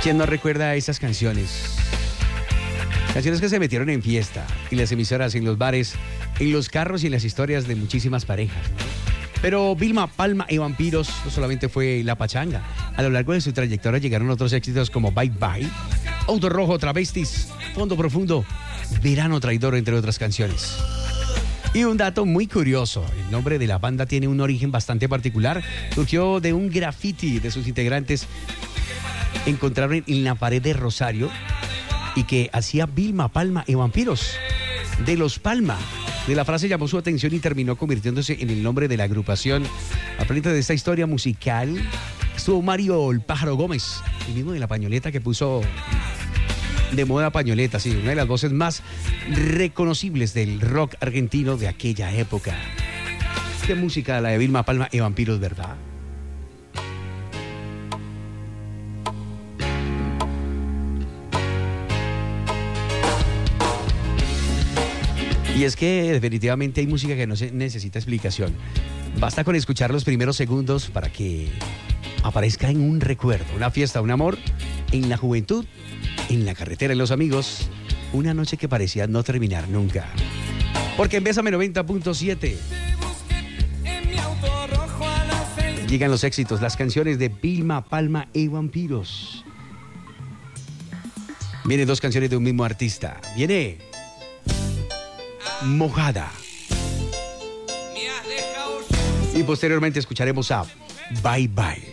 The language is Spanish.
¿Quién no recuerda esas canciones? Canciones que se metieron en fiesta, en las emisoras, en los bares, en los carros y en las historias de muchísimas parejas, ¿no? Pero Vilma Palma y Vampiros no solamente fue la pachanga. A lo largo de su trayectoria llegaron otros éxitos como Bye Bye, Auto Rojo, Travestis, Fondo Profundo, Verano Traidor, entre otras canciones. Y un dato muy curioso, el nombre de la banda tiene un origen bastante particular. Surgió de un graffiti de sus integrantes encontraron en la pared de Rosario y que hacía Vilma Palma y Vampiros, de los Palma. De la frase llamó su atención y terminó convirtiéndose en el nombre de la agrupación. Al frente de esta historia musical estuvo Mario el Pájaro Gómez, el mismo de la pañoleta que puso de moda pañoleta, sí, una de las voces más reconocibles del rock argentino de aquella época. Qué música la de Vilma Palma y Vampiros, ¿verdad? Y es que definitivamente hay música que no se necesita explicación. Basta con escuchar los primeros segundos para que aparezca en un recuerdo, una fiesta, un amor, en la juventud, en la carretera, en los amigos, una noche que parecía no terminar nunca. Porque en Bésame 90.7 llegan los éxitos, las canciones de Vilma Palma y Vampiros. Vienen dos canciones de un mismo artista. Viene Mojada. Y posteriormente escucharemos a Bye Bye.